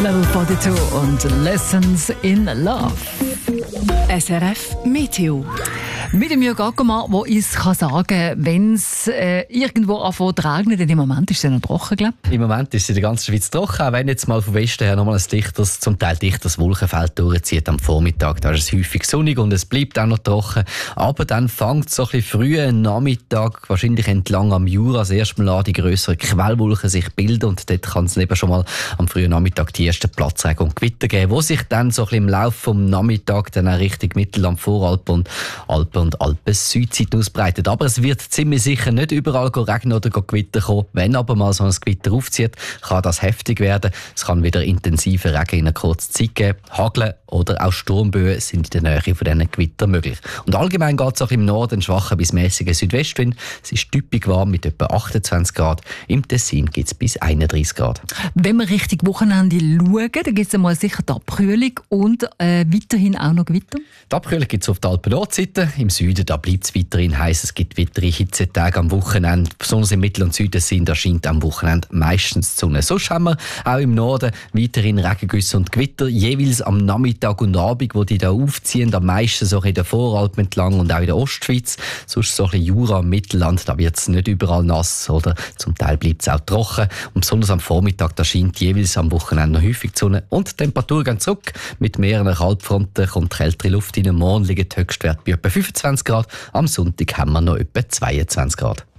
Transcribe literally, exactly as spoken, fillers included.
Level zweiundvierzig und Lessons in Love. S R F Meteo. Mit dem Jörg Ackermann, der uns kann sagen kann, wenn es äh, irgendwo anfängt zu regnen, denn im Moment ist es ja noch trocken, glaube ich. Im Moment ist es in der ganzen Schweiz trocken, auch wenn jetzt mal vom Westen her nochmal ein dichteres, zum Teil dichteres Wolkenfeld durchzieht am Vormittag. Da ist es häufig sonnig und es bleibt auch noch trocken. Aber dann fängt so ein bisschen früh Nachmittag, wahrscheinlich entlang am Jura, das erste Mal an, die grösseren Quellwolken sich bilden. Und dort kann es eben schon mal am frühen Nachmittag die ersten Platzregen und Gewitter geben, die sich dann so ein bisschen im Laufe des Nachmittags dann auch Richtung Mittelland, Voralpen und Alpen und Alpen-Südseite ausbreitet. Aber es wird ziemlich sicher nicht überall regnen oder Gewitter kommen. Wenn aber mal so ein Gewitter aufzieht, kann das heftig werden. Es kann wieder intensive Regen in einer kurzen Zeit geben. Hagel oder auch Sturmböen sind in der Nähe von diesen Gewittern möglich. Und allgemein geht es auch im Norden schwacher bis mäßiger Südwestwind. Es ist typisch warm mit etwa achtundzwanzig Grad. Im Tessin gibt es bis einunddreißig Grad. Wenn wir Richtung Wochenende schauen, dann gibt es einmal sicher die Abkühlung und äh, weiterhin auch noch Gewitter. Die Abkühlung gibt es auf der Alpen-Nordseite. Im Süden da bleibt es weiterhin heiß. Es gibt weitere Hitzetage am Wochenende. Besonders im Mittel- und Süden da scheint am Wochenende meistens die Sonne. Sonst haben wir auch im Norden weiterhin Regengüsse und Gewitter. Jeweils am Nachmittag und Abend, wo die da aufziehen. Am meisten so in der Voralpen entlang und auch in der Ostschweiz. Sonst so ein bisschen Jura, Mittelland, da wird es nicht überall nass. Oder zum Teil bleibt es auch trocken. Und besonders am Vormittag da scheint jeweils am Wochenende noch häufig die Sonne. Und die Temperaturen gehen zurück. Mit mehreren Kaltfronten kommt kältere Luft in. Morgen liegen die Höchstwerte bei etwa fünfundzwanzig Grad. Am Sonntag haben wir noch etwa zweiundzwanzig Grad.